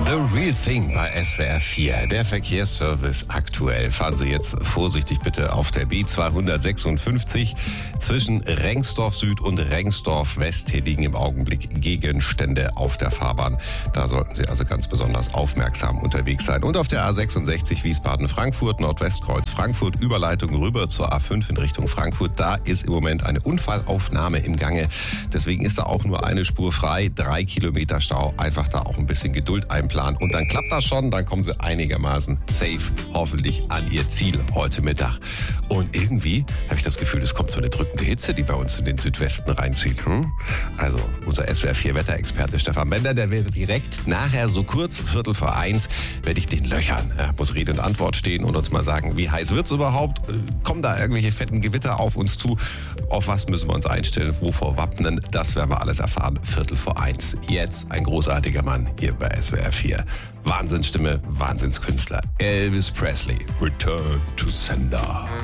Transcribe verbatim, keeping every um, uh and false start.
The Real Thing bei S W R vier. Der Verkehrsservice aktuell. Fahren Sie jetzt vorsichtig bitte auf der B zweihundertsechsundfünfzig zwischen Rengsdorf Süd und Rengsdorf West. Hier liegen im Augenblick Gegenstände auf der Fahrbahn. Da sollten Sie also ganz besonders aufmerksam unterwegs sein. Und auf der A sechsundsechzig Wiesbaden-Frankfurt, Nordwestkreuz Frankfurt, Überleitung rüber zur A fünf in Richtung Frankfurt. Da ist im Moment eine Unfallaufnahme im Gange. Deswegen ist da auch nur eine Spur frei. Drei Kilometer Stau. Einfach da auch ein bisschen Geduld einplanen. Und dann klappt das schon. Dann kommen Sie einigermaßen safe, hoffentlich, an Ihr Ziel heute Mittag. Und irgendwie habe ich das Gefühl, es kommt so eine drückende Hitze, die bei uns in den Südwesten reinzieht. Hm? Also unser S W R vier Wetterexperte Stefan Bender, der wird direkt nachher, so kurz, Viertel vor eins, werde ich den löchern. Er muss Rede und Antwort stehen und uns mal sagen, wie heiß wird's überhaupt? Kommen da irgendwelche fetten Gewitter auf uns zu? Auf was müssen wir uns einstellen? Wovor wappnen? Das werden wir alles erfahren. Viertel vor eins. Jetzt ein großartiger Mann hier bei S W R vier. Wahnsinnsstimme, Wahnsinnskünstler. Elvis Presley. Return to Sender.